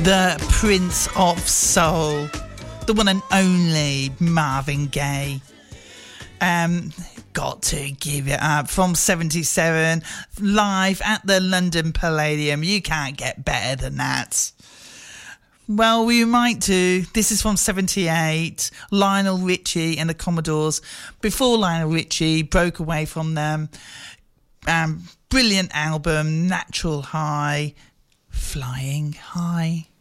the Prince of Soul, the one and only Marvin Gaye. Got to give it up, from 77, live at the London Palladium. You can't get better than that. Well, we might do. This is from 78, Lionel Richie and the Commodores, before Lionel Richie broke away from them. Brilliant album, Natural High, Flying High.